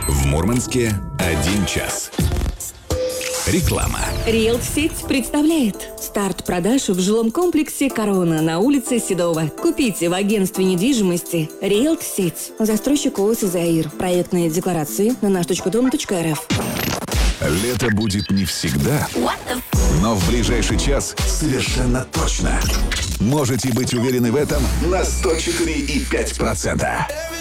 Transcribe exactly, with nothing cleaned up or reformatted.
В Мурманске один час. Реклама. Риэлт-сеть представляет старт продаж в жилом комплексе «Корона» на улице Седова. Купите в агентстве недвижимости Риэлт-сеть. Застройщик ООО «Заир». Проектные декларации на наш точка дом точка эр эф. Лето будет не всегда, но в ближайший час совершенно точно. Можете быть уверены в этом на сто четыре и пять процента.